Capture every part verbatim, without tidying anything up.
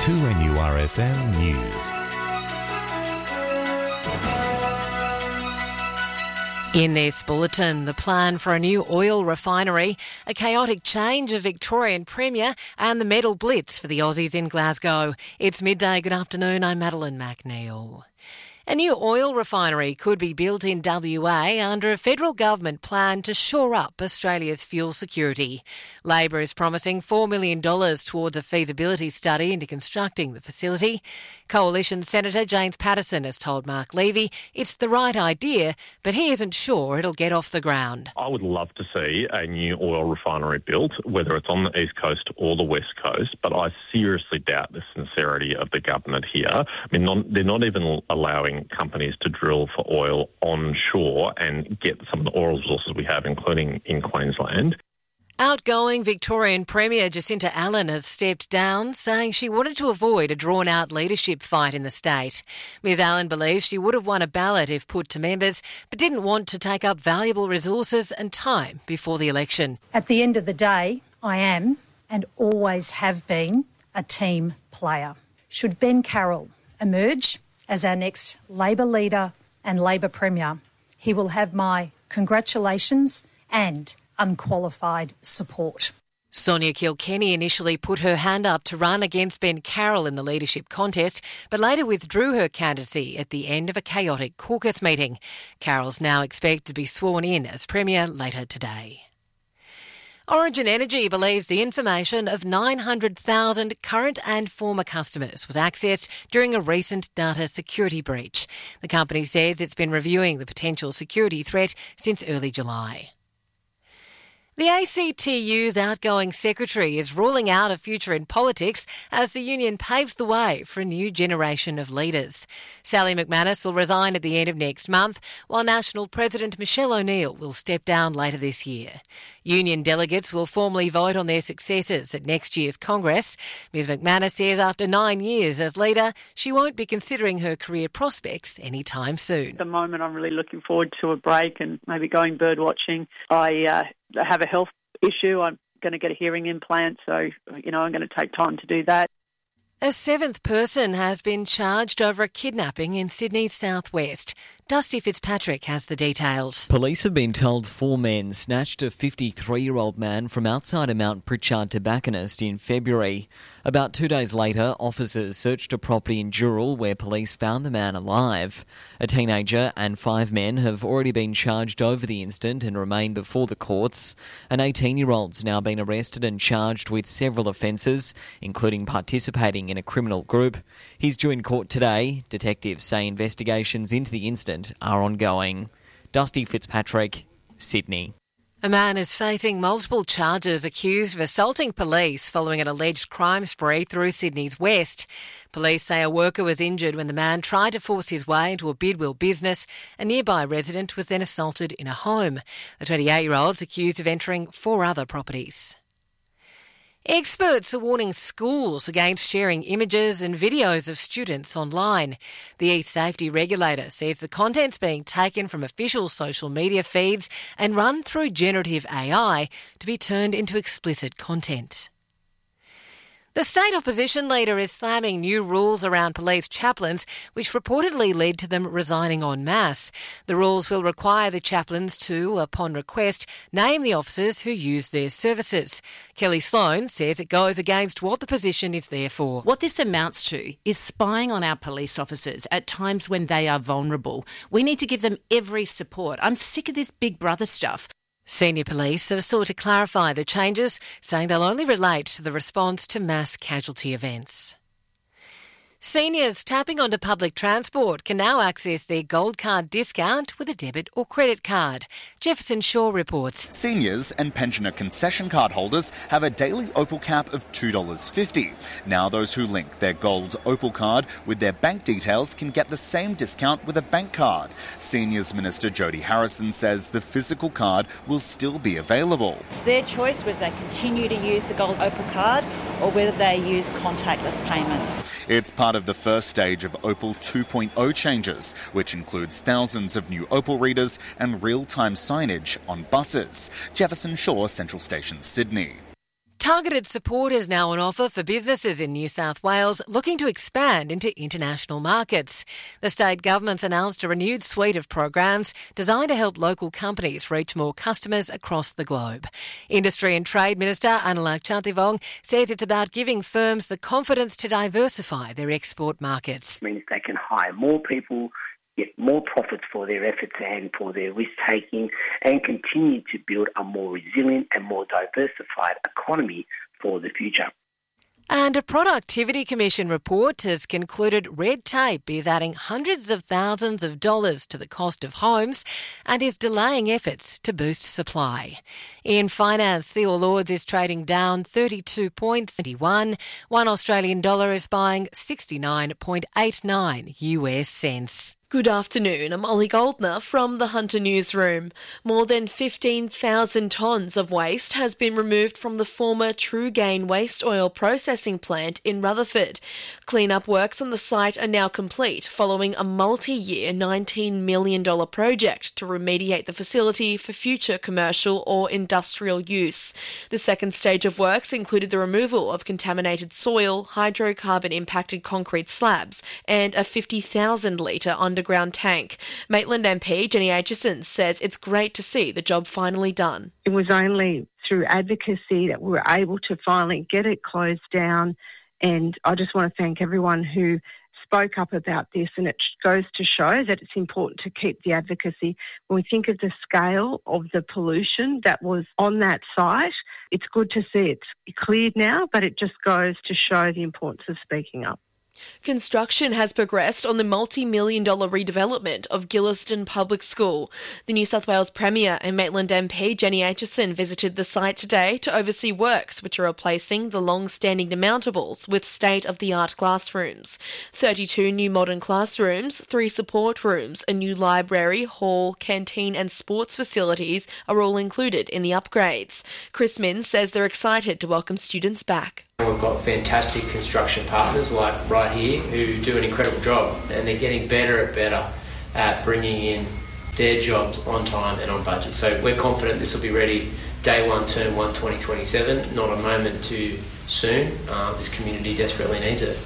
two N U R F M News. In this bulletin, the plan for a new oil refinery, a chaotic change of Victorian Premier and the medal blitz for the Aussies in Glasgow. It's midday. Good afternoon. I'm Madeline McNeil. A new oil refinery could be built in W A under a federal government plan to shore up Australia's fuel security. Labor is promising four million dollars towards a feasibility study into constructing the facility. Coalition Senator James Paterson has told Mark Levy it's the right idea, but he isn't sure it'll get off the ground. I would love to see a new oil refinery built, whether it's on the East Coast or the West Coast, but I seriously doubt the sincerity of the government here. I mean, non, they're not even allowing companies to drill for oil onshore and get some of the oil resources we have, including in Queensland. Outgoing Victorian Premier Jacinta Allen has stepped down, saying she wanted to avoid a drawn-out leadership fight in the state. Ms Allen believes she would have won a ballot if put to members, but didn't want to take up valuable resources and time before the election. At the end of the day, I am, and always have been, a team player. Should Ben Carroll emerge as our next Labor leader and Labor Premier, he will have my congratulations and unqualified support. Sonia Kilkenny initially put her hand up to run against Ben Carroll in the leadership contest, but later withdrew her candidacy at the end of a chaotic caucus meeting. Carroll's now expected to be sworn in as Premier later today. Origin Energy believes the information of nine hundred thousand current and former customers was accessed during a recent data security breach. The company says it's been reviewing the potential security threat since early July. The A C T U's outgoing secretary is ruling out a future in politics as the union paves the way for a new generation of leaders. Sally McManus will resign at the end of next month, while National President Michelle O'Neill will step down later this year. Union delegates will formally vote on their successors at next year's Congress. Ms McManus says after nine years as leader, she won't be considering her career prospects anytime soon. At the moment, I'm really looking forward to a break and maybe going bird watching. I uh, have a health issue. I'm going to get a hearing implant, so, you know, I'm going to take time to do that. A seventh person has been charged over a kidnapping in Sydney's southwest. Dusty Fitzpatrick has the details. Police have been told four men snatched a fifty-three-year-old man from outside a Mount Pritchard tobacconist in February. About two days later, officers searched a property in Dural where police found the man alive. A teenager and five men have already been charged over the incident and remain before the courts. An eighteen-year-old's now been arrested and charged with several offences, including participating in a criminal group. He's due in court today. Detectives say investigations into the incident are ongoing. Dusty Fitzpatrick, Sydney. A man is facing multiple charges accused of assaulting police following an alleged crime spree through Sydney's west. Police say a worker was injured when the man tried to force his way into a Bidwell business. A nearby resident was then assaulted in a home. The twenty-eight-year-old's accused of entering four other properties. Experts are warning schools against sharing images and videos of students online. The East Safety Regulator says the content's being taken from official social media feeds and run through generative A I to be turned into explicit content. The state opposition leader is slamming new rules around police chaplains, which reportedly led to them resigning en masse. The rules will require the chaplains to, upon request, name the officers who use their services. Kelly Sloan says it goes against what the position is there for. What this amounts to is spying on our police officers at times when they are vulnerable. We need to give them every support. I'm sick of this Big Brother stuff. Senior police have sought to clarify the changes, saying they'll only relate to the response to mass casualty events. Seniors tapping onto public transport can now access their Gold Card discount with a debit or credit card. Jefferson Shaw reports. Seniors and pensioner concession card holders have a daily Opal cap of two dollars fifty. Now those who link their gold Opal card with their bank details can get the same discount with a bank card. Seniors Minister Jody Harrison says the physical card will still be available. It's their choice whether they continue to use the gold Opal card or whether they use contactless payments. It's part of the first stage of Opal two point oh changes, which includes thousands of new Opal readers and real-time signage on buses. Jefferson Shaw, Central Station, Sydney. Targeted support is now on offer for businesses in New South Wales looking to expand into international markets. The state government's announced a renewed suite of programs designed to help local companies reach more customers across the globe. Industry and Trade Minister Anulak Chantivong says it's about giving firms the confidence to diversify their export markets. It means they can hire more people, get more profits for their efforts and for their risk-taking, and continue to build a more resilient and more diversified economy for the future. And a Productivity Commission report has concluded red tape is adding hundreds of thousands of dollars to the cost of homes and is delaying efforts to boost supply. In finance, the All Ords is trading down thirty-two point two one. One Australian dollar is buying sixty-nine point eight nine U S cents. Good afternoon, I'm Ollie Goldner from the Hunter Newsroom. More than fifteen thousand tonnes of waste has been removed from the former Truegain waste oil processing plant in Rutherford. Clean-up works on the site are now complete following a multi-year nineteen million dollars project to remediate the facility for future commercial or industrial use. The second stage of works included the removal of contaminated soil, hydrocarbon-impacted concrete slabs and a fifty thousand litre under underground tank. Maitland M P Jenny Aitchison says it's great to see the job finally done. It was only through advocacy that we were able to finally get it closed down, and I just want to thank everyone who spoke up about this, and it goes to show that it's important to keep the advocacy. When we think of the scale of the pollution that was on that site, it's good to see it's cleared now, but it just goes to show the importance of speaking up. Construction has progressed on the multi-million dollar redevelopment of Gillieston Public School. The New South Wales Premier and Maitland M P Jenny Aitchison visited the site today to oversee works which are replacing the long-standing demountables with state-of-the-art classrooms. thirty-two new modern classrooms, three support rooms, a new library, hall, canteen and sports facilities are all included in the upgrades. Chris Minns says they're excited to welcome students back. We've got fantastic construction partners like right here who do an incredible job, and they're getting better and better at bringing in their jobs on time and on budget. So we're confident this will be ready day one, term one, twenty twenty-seven, not a moment too soon. Uh, this community desperately needs it.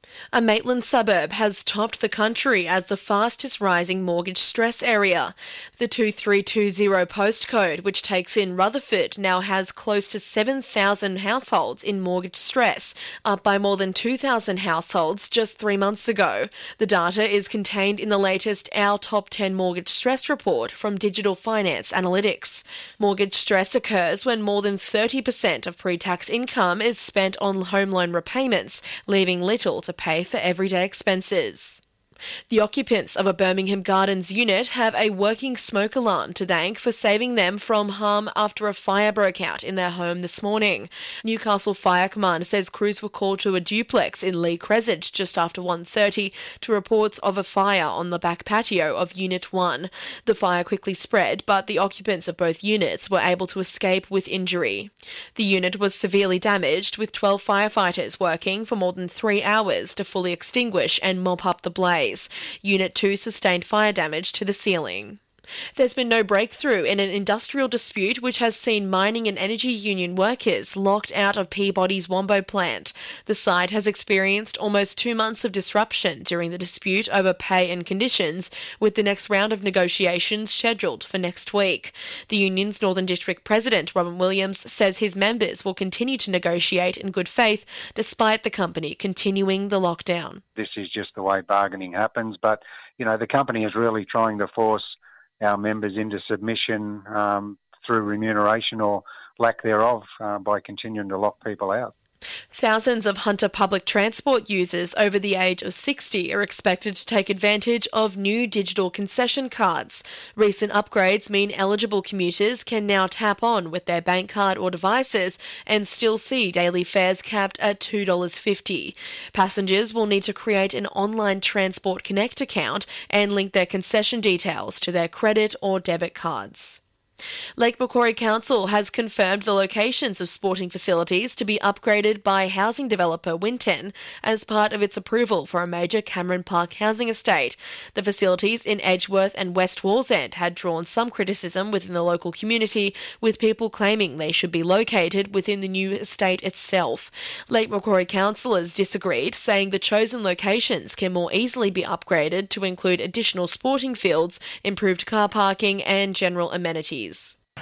A Maitland suburb has topped the country as the fastest rising mortgage stress area. The two three two zero postcode, which takes in Rutherford, now has close to seven thousand households in mortgage stress, up by more than two thousand households just three months ago. The data is contained in the latest Our Top ten Mortgage Stress report from Digital Finance Analytics. Mortgage stress occurs when more than thirty percent of pre-tax income is spent on home loan repayments, leaving little to pay for everyday expenses. The occupants of a Birmingham Gardens unit have a working smoke alarm to thank for saving them from harm after a fire broke out in their home this morning. Newcastle Fire Command says crews were called to a duplex in Lee Crescent just after one thirty to reports of a fire on the back patio of Unit one. The fire quickly spread, but the occupants of both units were able to escape with injury. The unit was severely damaged, with twelve firefighters working for more than three hours to fully extinguish and mop up the blaze. Unit two sustained fire damage to the ceiling. There's been no breakthrough in an industrial dispute which has seen mining and energy union workers locked out of Peabody's Wombo plant. The site has experienced almost two months of disruption during the dispute over pay and conditions, with the next round of negotiations scheduled for next week. The union's Northern District President, Robin Williams, says his members will continue to negotiate in good faith despite the company continuing the lockdown. This is just the way bargaining happens, but, you know, the company is really trying to force our members into submission um, through remuneration or lack thereof uh, by continuing to lock people out. Thousands of Hunter public transport users over the age of sixty are expected to take advantage of new digital concession cards. Recent upgrades mean eligible commuters can now tap on with their bank card or devices and still see daily fares capped at two dollars fifty. Passengers will need to create an online Transport Connect account and link their concession details to their credit or debit cards. Lake Macquarie Council has confirmed the locations of sporting facilities to be upgraded by housing developer Winton as part of its approval for a major Cameron Park housing estate. The facilities in Edgeworth and West Wallsend had drawn some criticism within the local community, with people claiming they should be located within the new estate itself. Lake Macquarie councillors disagreed, saying the chosen locations can more easily be upgraded to include additional sporting fields, improved car parking and general amenities.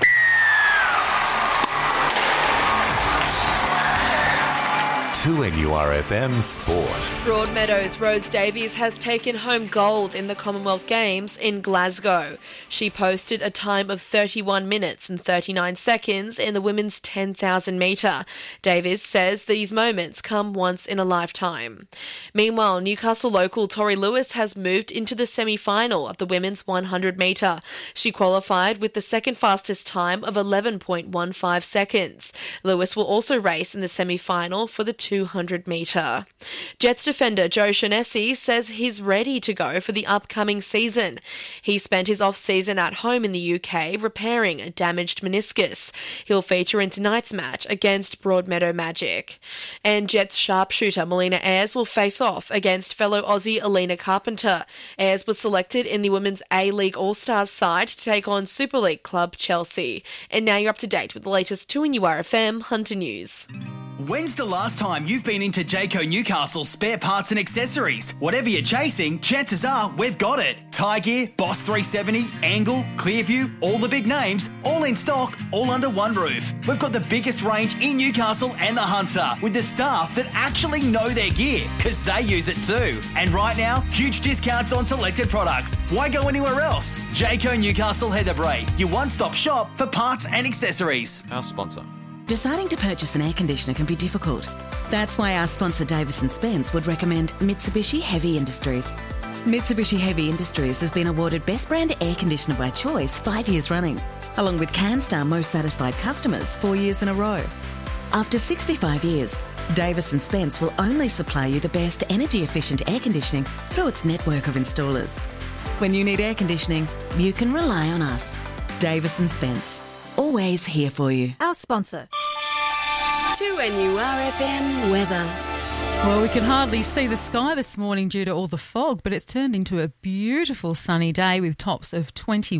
two N U R F M Sport. Broadmeadows' Rose Davies has taken home gold in the Commonwealth Games in Glasgow. She posted a time of thirty-one minutes and thirty-nine seconds in the women's ten thousand metre. Davies says these moments come once in a lifetime. Meanwhile, Newcastle local Tori Lewis has moved into the semi-final of the women's one hundred metre. She qualified with the second fastest time of eleven point one five seconds. Lewis will also race in the semi-final for the two hundred metre. Jets defender Joe Shaughnessy says he's ready to go for the upcoming season. He spent his off-season at home in the U K repairing a damaged meniscus. He'll feature in tonight's match against Broadmeadow Magic. And Jets sharpshooter Melina Ayres will face off against fellow Aussie Alina Carpenter. Ayres was selected in the Women's A-League All-Stars side to take on Super League club Chelsea. And now you're up to date with the latest two N U R F M Hunter News. When's the last time you've been into Jayco Newcastle spare parts and accessories? Whatever you're chasing, chances are we've got it. Tyre Gear, Boss three seventy, Angle, Clearview, all the big names, all in stock, all under one roof. We've got the biggest range in Newcastle and the Hunter, with the staff that actually know their gear, because they use it too. And right now, huge discounts on selected products. Why go anywhere else? Jayco Newcastle Heatherbrae, your one-stop shop for parts and accessories. Our sponsor. Deciding to purchase an air conditioner can be difficult. That's why our sponsor Davis and Spence would recommend Mitsubishi Heavy Industries. Mitsubishi Heavy Industries has been awarded Best Brand Air Conditioner by Choice five years running, along with CanStar Most Satisfied Customers four years in a row. After sixty-five years, Davis and Spence will only supply you the best energy-efficient air conditioning through its network of installers. When you need air conditioning, you can rely on us. Davis and Spence. Always here for you. Our sponsor. two N U R F M weather. Well, we can hardly see the sky this morning due to all the fog, but it's turned into a beautiful sunny day with tops of twenty.